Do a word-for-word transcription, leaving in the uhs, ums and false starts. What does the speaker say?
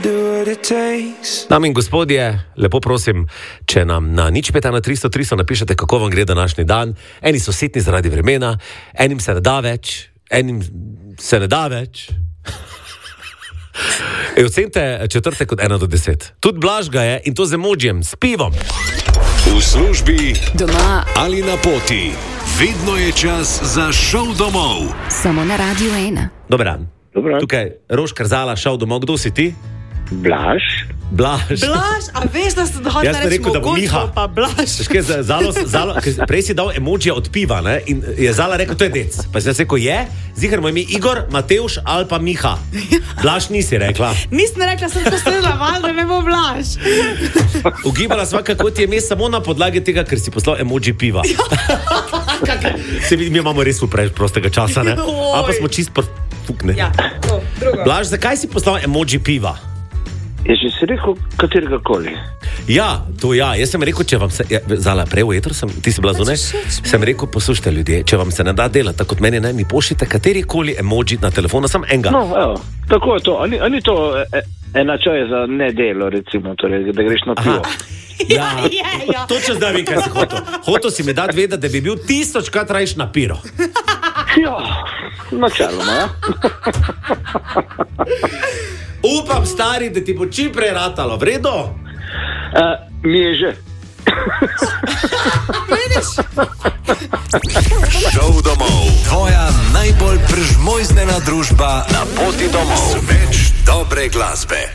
Dame in gospodje, lepo prosim, če nam na nič pet ena tristo tristo napišete, kako vam gre današnji dan. Eni so sitni zaradi vremena, enim se ne da več, enim se ne da več. E, ocenite četrtek od ena do deset. Tudi Blaž ga je, in to z emojijem, s pivom. V službi, doma ali na poti. Vedno je čas za šov domov. Samo na Radiu ena. Dober dan. Dobro. Tukaj Roš Krzala, šov domov. Kdo si ti? Blaž. Blaž. Blaž, a veš, da ste dohodili Jaz sem rekel, da bo Miha. Pa Blaž. Škaj, Zalo, Zalo, prej si dal emojija od piva, ne? In je Zala rekel, to je dec. Pa si jaz rekel, je? Zihar moj ime Igor, Matevž ali pa Miha. Blaž nisi rekla. Nisem rekla, sem posledila val, da ne bo Blaž. Ugibala sva, kako ti je mes samo na podlagi tega, ker si poslal emoji piva. Se vidi, mi imamo res uprej prostega časa, ne? A pa smo čist profukne. Ja, to, drugo. Blaž, zakaj si poslal emoji piva? Je že si rekel katerega koli? Ja, to ja. Jaz sem rekel, če vam se... Ja, Zala, prej v etru sem, ti si bila zunaj, sem rekel, poslušajte ljudje, če vam se ne da delati, tako kot meni, ne, mi pošljite katerikoli emoji na telefonu, sam enega. No, evo, tako je to. A ni, a ni to e, ena čaj za nedelo, recimo, torej, da greš na pivo? Ja, je, ja. Točno zdaj vem, kaj si hotel. Hotel si mi dati vedeti, da bi bil tisočkrat rajš na piro. Ja, načeloma, ja. Upam, stari, da ti bo čim prej ratalo, v redu? Uh, mi je že. Vidiš? Šov domov. Tvoja najbolj prežmojzdena družba na poti domov. Več dobre glasbe.